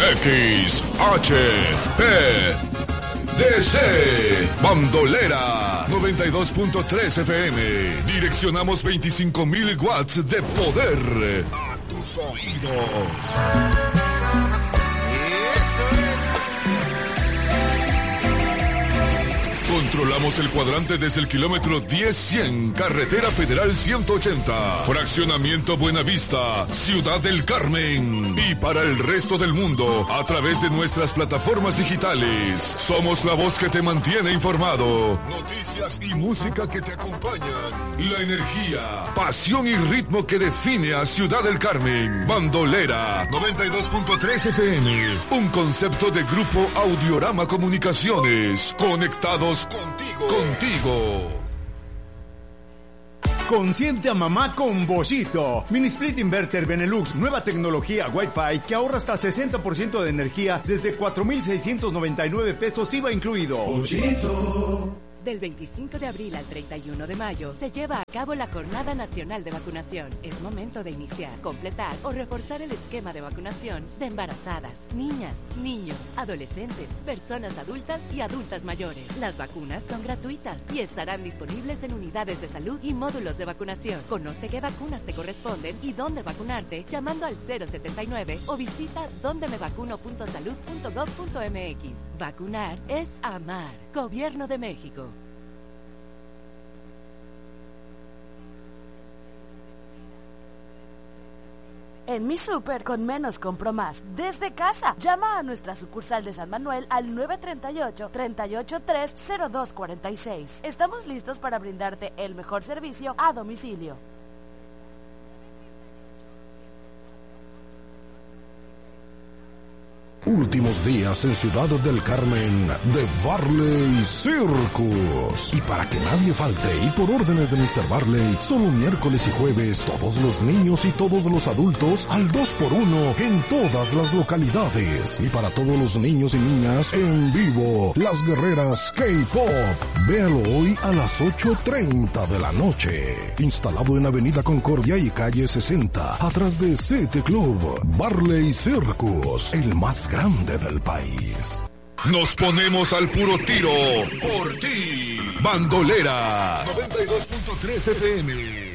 DC Bandolera 92.3 FM. Direccionamos 25,000 watts de poder a tus oídos. Controlamos el cuadrante desde el kilómetro 10-100, Carretera Federal 180, Fraccionamiento Buenavista, Ciudad del Carmen. Y para el resto del mundo, a través de nuestras plataformas digitales. Somos la voz que te mantiene informado. Noticias y música que te acompañan. La energía, pasión y ritmo que define a Ciudad del Carmen. Bandolera 92.3 FM. Un concepto de Grupo Audiorama Comunicaciones. Conectados contigo. Consiente a mamá con Boschito. Mini Split Inverter Benelux, nueva tecnología Wi-Fi que ahorra hasta 60% de energía desde 4,699 pesos IVA incluido. Boschito. Del 25 de abril al 31 de mayo se lleva a cabo la Jornada Nacional de Vacunación. Es momento de iniciar, completar o reforzar el esquema de vacunación de embarazadas, niñas, niños, adolescentes, personas adultas y adultas mayores. Las vacunas son gratuitas y estarán disponibles en unidades de salud y módulos de vacunación. Conoce qué vacunas te corresponden y dónde vacunarte llamando al 079 o visita dondemevacuno.salud.gov.mx. Vacunar es amar. Gobierno de México. En Mi Súper, con menos compro más. Desde casa. Llama a nuestra sucursal de San Manuel al 938-383-0246. Estamos listos para brindarte el mejor servicio a domicilio. Últimos días en Ciudad del Carmen de Barley Circus. Y para que nadie falte y por órdenes de Mr. Barley, solo miércoles y jueves, todos los niños y todos los adultos al 2x1 en todas las localidades. Y para todos los niños y niñas en vivo, Las Guerreras K-Pop. Véalo hoy a las 8:30 de la noche. Instalado en Avenida Concordia y calle 60, atrás de City Club. Barley Circus, el más grande del país. Nos ponemos al puro tiro por ti. Bandolera 92.3 FM.